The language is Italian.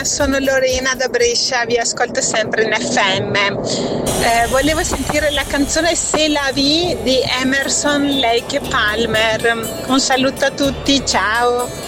sono Lorena da Brescia, vi ascolto sempre in FM. Volevo sentire la canzone C'est la vie di Emerson Lake Palmer. Un saluto a tutti, ciao!